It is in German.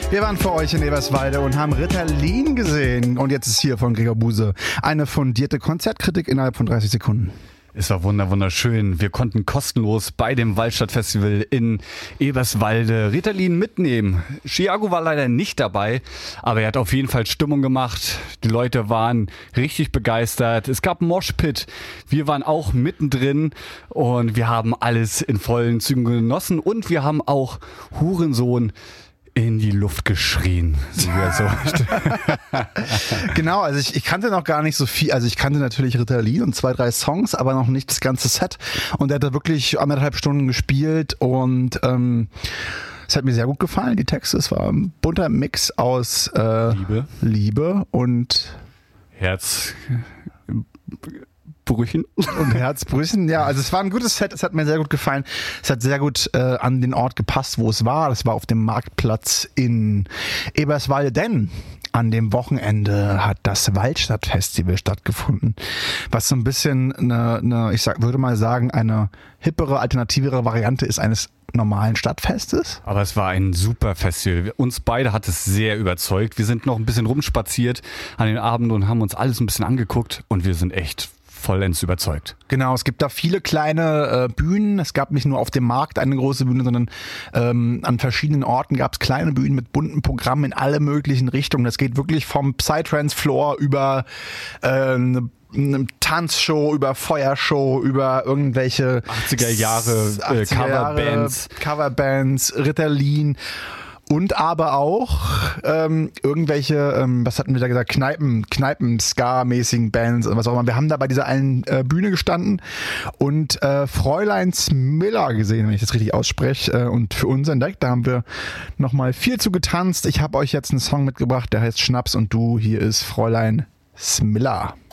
Wir waren für euch in Eberswalde und haben Ritalin gesehen. Und jetzt ist hier von Gregor Buse eine fundierte Konzertkritik innerhalb von 30 Sekunden. Es war wunderschön. Wir konnten kostenlos bei dem Waldstadtfestival in Eberswalde Ritalin mitnehmen. Chiago war leider nicht dabei, aber er hat auf jeden Fall Stimmung gemacht. Die Leute waren richtig begeistert. Es gab einen Moshpit. Wir waren auch mittendrin und wir haben alles in vollen Zügen genossen und wir haben auch Hurensohn in die Luft geschrien. Genau, also ich kannte noch gar nicht so viel. Also ich kannte natürlich Ritalin und 2, 3 Songs, aber noch nicht das ganze Set. Und er hat da wirklich 1,5 Stunden gespielt und es hat mir sehr gut gefallen, die Texte. Es war ein bunter Mix aus Liebe und Herzbrüchen. Und Herzbrüchen, ja. Also es war ein gutes Set, es hat mir sehr gut gefallen. Es hat sehr gut an den Ort gepasst, wo es war. Das war auf dem Marktplatz in Eberswalde, denn an dem Wochenende hat das Waldstadtfestival stattgefunden, was so ein bisschen würde mal sagen, eine hippere, alternativere Variante ist eines normalen Stadtfestes. Aber es war ein super Festival. Uns beide hat es sehr überzeugt. Wir sind noch ein bisschen rumspaziert an den Abend und haben uns alles ein bisschen angeguckt und wir sind echt vollends überzeugt. Genau, es gibt da viele kleine Bühnen. Es gab nicht nur auf dem Markt eine große Bühne, sondern an verschiedenen Orten gab es kleine Bühnen mit bunten Programmen in alle möglichen Richtungen. Das geht wirklich vom Psytrance-Floor über eine Tanzshow, über Feuershow, über irgendwelche 80er Jahre Coverbands, Ritalin. Und aber auch irgendwelche, was hatten wir da gesagt, Kneipen-Ska-mäßigen Bands und was auch immer. Wir haben da bei dieser einen Bühne gestanden und Fräulein Smilla gesehen, wenn ich das richtig ausspreche. Und für uns entdeckt, da haben wir nochmal viel zu getanzt. Ich habe euch jetzt einen Song mitgebracht, der heißt Schnaps und du. Hier ist Fräulein Smilla.